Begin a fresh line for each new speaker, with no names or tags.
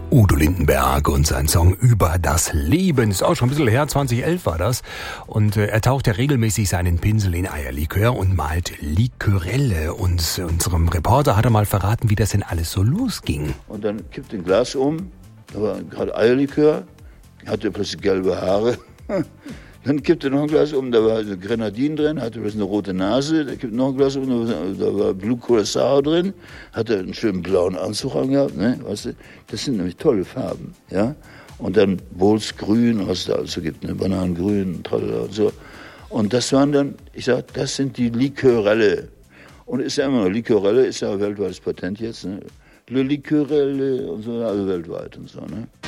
Udo Lindenberg und sein Song Über das Leben. Ist auch schon ein bisschen her, 2011 war das. Und er taucht ja regelmäßig seinen Pinsel in Eierlikör und malt Likörelle. Und unserem Reporter hat er mal verraten, wie das denn alles so losging.
Und dann kippt ein Glas um, da war gerade Eierlikör, hatte plötzlich gelbe Haare. Dann kippte noch ein Glas um, da war Grenadin drin, hatte plötzlich eine rote Nase. Da kippte noch ein Glas um, da war Blue Curacao drin, hatte einen schönen blauen Anzug angehabt. Ne? Weißt du? Das sind nämlich tolle Farben. Ja? Und dann Bols Grün, was es da also gibt, ne? Bananengrün, tralala und so. Und das waren dann, ich sag, das sind die Likörelle. Und ist ja immer noch, Likörelle ist ja ein weltweites Patent jetzt. Ne? Le Likörelle und so, also weltweit und so. Ne?